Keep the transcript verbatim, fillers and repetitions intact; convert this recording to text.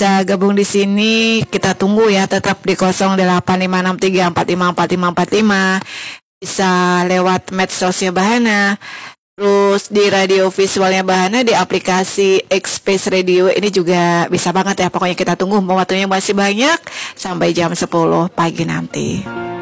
bisa gabung di sini, kita tunggu ya, tetap di nol delapan lima enam tiga empat lima empat lima empat lima. Bisa lewat medsosnya Bahana, terus di radio visualnya Bahana, di aplikasi X-Space Radio ini juga bisa banget ya. Pokoknya kita tunggu, waktunya masih banyak sampai jam sepuluh pagi nanti.